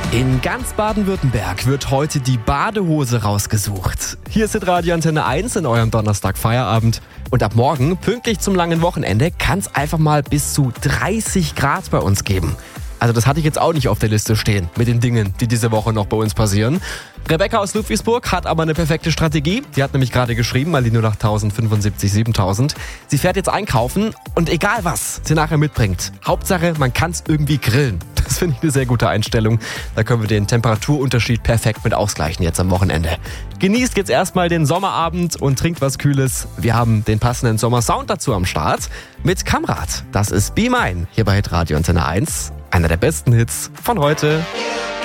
In ganz Baden-Württemberg wird heute die Badehose rausgesucht. Hier ist Radio Antenne 1 in eurem Donnerstag-Feierabend. Und ab morgen, pünktlich zum langen Wochenende, kann es einfach mal bis zu 30 Grad bei uns geben. Also das hatte ich jetzt auch nicht auf der Liste stehen mit den Dingen, die diese Woche noch bei uns passieren. Rebecca aus Ludwigsburg hat aber eine perfekte Strategie. Die hat nämlich gerade geschrieben, mal die 08075 7000. Sie fährt jetzt einkaufen und egal was sie nachher mitbringt, Hauptsache man kann es irgendwie grillen. Das finde ich eine sehr gute Einstellung. Da können wir den Temperaturunterschied perfekt mit ausgleichen jetzt am Wochenende. Genießt jetzt erstmal den Sommerabend und trinkt was Kühles. Wir haben den passenden Sommersound dazu am Start mit Kamrat. Das ist Be Mine hier bei Radio Antenne 1. Einer der besten Hits von heute.